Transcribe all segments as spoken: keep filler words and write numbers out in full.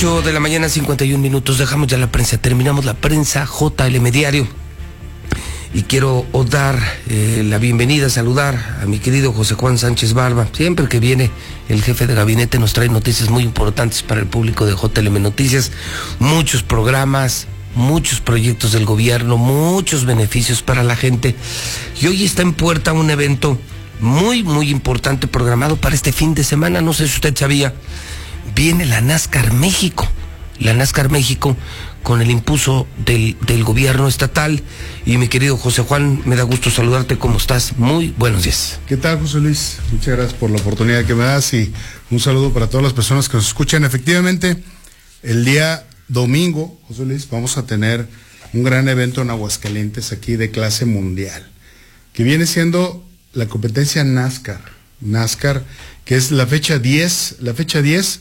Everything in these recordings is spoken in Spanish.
Ocho de la mañana, cincuenta y un minutos. Dejamos ya la prensa, terminamos la prensa J L M Diario. Y quiero dar eh, la bienvenida, saludar a mi querido José Juan Sánchez Barba. Siempre que viene el jefe de gabinete nos trae noticias muy importantes para el público de J L M Noticias. Muchos programas, muchos proyectos del gobierno, muchos beneficios para la gente. Y hoy está en puerta un evento muy, muy importante programado para este fin de semana. No sé si usted sabía, viene la NASCAR México. La NASCAR México con el impulso del, del gobierno estatal. Y mi querido José Juan, me da gusto saludarte. ¿Cómo estás? Muy buenos días. ¿Qué tal, José Luis? Muchas gracias por la oportunidad que me das y un saludo para todas las personas que nos escuchan. Efectivamente, el día domingo, José Luis, vamos a tener un gran evento en Aguascalientes aquí de clase mundial, que viene siendo la competencia NASCAR. NASCAR, que es la fecha diez, la fecha diez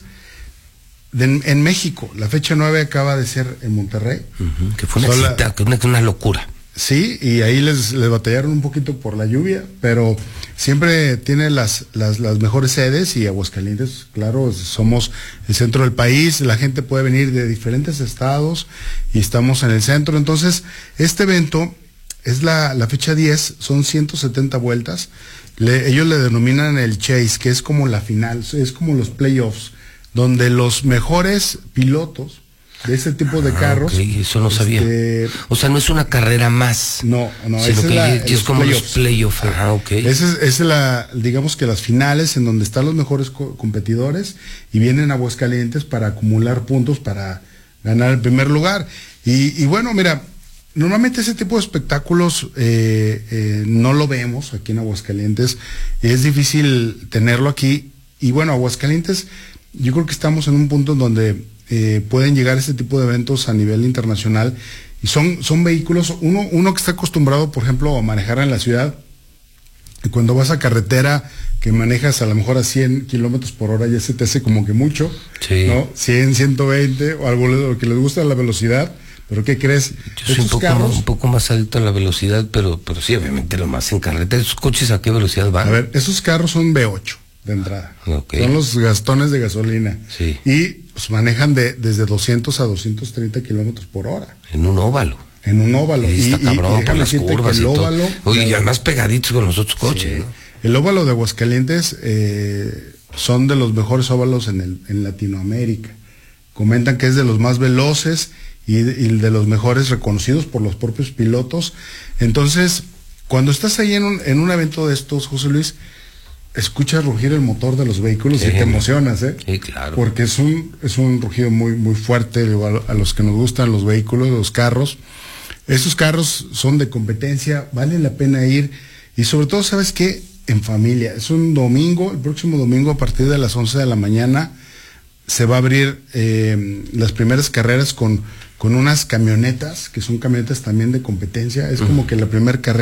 de, en México. La fecha nueve acaba de ser en Monterrey. Uh-huh, que fue una Sola, cita, que una, una locura. Sí, y ahí les, les batallaron un poquito por la lluvia, pero siempre tiene las, las, las mejores sedes, y Aguascalientes, claro, somos el centro del país, la gente puede venir de diferentes estados y estamos en el centro. Entonces, este evento es la, la fecha diez, son ciento setenta vueltas. Le, ellos le denominan el Chase, que es como la final, es como los playoffs, donde los mejores pilotos de ese tipo de ah, carros. Okay, eso no este, sabía. O sea, no es una carrera más. No, no, sino es, que la, es, es como playoffs. Los playoffs. Ah, ok. Esa es, es la, digamos que las finales en donde están los mejores co competidores y vienen a Aguascalientes para acumular puntos para ganar el primer lugar. Y, y bueno, mira, normalmente ese tipo de espectáculos eh, eh, no lo vemos aquí en Aguascalientes. Es difícil tenerlo aquí. Y bueno, Aguascalientes, yo creo que estamos en un punto en donde eh, pueden llegar este tipo de eventos a nivel internacional. Y son, son vehículos, uno, uno que está acostumbrado, por ejemplo, a manejar en la ciudad. Y cuando vas a carretera, que manejas a lo mejor a cien kilómetros por hora, ya se te hace como que mucho, sí, ¿no? cien, ciento veinte, o algo lo que les gusta la velocidad. ¿Pero qué crees? Yo soy un poco, carros, más, un poco más alto a la velocidad, pero, pero sí, obviamente lo más en carretera. ¿Esos coches a qué velocidad van? A ver, esos carros son V ocho de entrada. Okay. Son los gastones de gasolina. Sí. Y pues manejan de, desde doscientos a doscientos treinta kilómetros por hora. En un óvalo. En un óvalo. Y, y está cabrón, y por las curvas el y óvalo, todo. Oye, y además pegaditos con los otros coches, sí, ¿no? El óvalo de Aguascalientes eh, son de los mejores óvalos en, el, en Latinoamérica. Comentan que es de los más veloces y de, y de los mejores reconocidos por los propios pilotos. Entonces, cuando estás ahí en un, en un evento de estos, José Luis, escuchas rugir el motor de los vehículos, sí, y te emocionas, ¿eh? Sí, claro. Porque es un, es un rugido muy, muy fuerte, igual a los que nos gustan los vehículos, los carros. Estos carros son de competencia, vale la pena ir, y sobre todo, ¿sabes qué? En familia. Es un domingo, el próximo domingo a partir de las once de la mañana se va a abrir eh, las primeras carreras con, con unas camionetas, que son camionetas también de competencia. Es uh-huh. como que la primera carrera